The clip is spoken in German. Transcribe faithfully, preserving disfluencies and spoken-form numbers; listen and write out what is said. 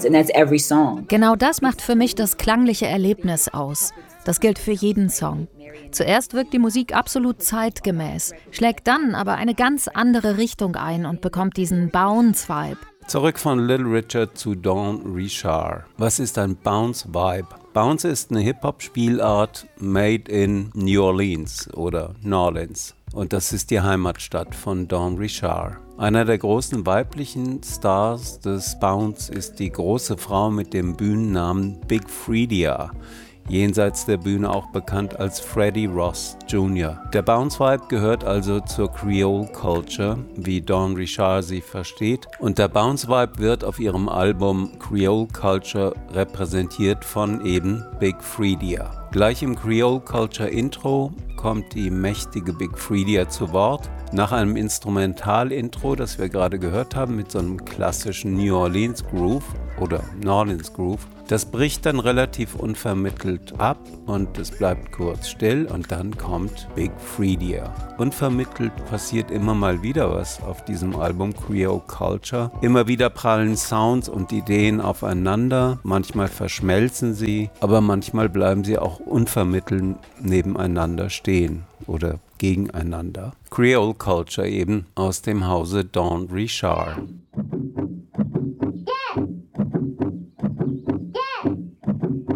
experience, and that's every song. Genau das macht für mich das klangliche Erlebnis aus. Das gilt für jeden Song. Zuerst wirkt die Musik absolut zeitgemäß, schlägt dann aber eine ganz andere Richtung ein und bekommt diesen Bounce-Vibe. Zurück von Little Richard zu Dawn Richard. Was ist ein Bounce-Vibe? Bounce ist eine Hip-Hop-Spielart made in New Orleans oder New Orleans. Und das ist die Heimatstadt von Dawn Richard. Einer der großen weiblichen Stars des Bounce ist die große Frau mit dem Bühnennamen Big Freedia. Jenseits der Bühne auch bekannt als Freddie Ross Junior Der Bounce-Vibe gehört also zur Creole Culture, wie Dawn Richard sie versteht. Und der Bounce-Vibe wird auf ihrem Album Creole Culture repräsentiert von eben Big Freedia. Gleich im Creole Culture Intro kommt die mächtige Big Freedia zu Wort. Nach einem Instrumental-Intro, das wir gerade gehört haben, mit so einem klassischen New Orleans Groove oder New Orleans Groove, das bricht dann relativ unvermittelt ab und es bleibt kurz still und dann kommt Big Freedia. Unvermittelt passiert immer mal wieder was auf diesem Album Creole Culture. Immer wieder prallen Sounds und Ideen aufeinander, manchmal verschmelzen sie, aber manchmal bleiben sie auch unvermittelt nebeneinander stehen oder gegeneinander. Creole Culture eben aus dem Hause Dawn Richard.